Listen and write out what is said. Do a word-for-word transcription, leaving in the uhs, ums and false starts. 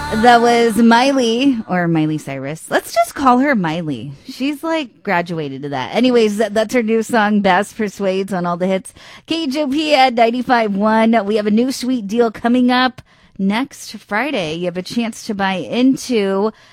That was Miley, or Miley Cyrus. Let's just call her Miley. She's like graduated to that. Anyways, that, that's her new song, Bass Persuades, on all the hits. K J P at ninety-five point one. We have a new sweet deal coming up next Friday. You have a chance to buy into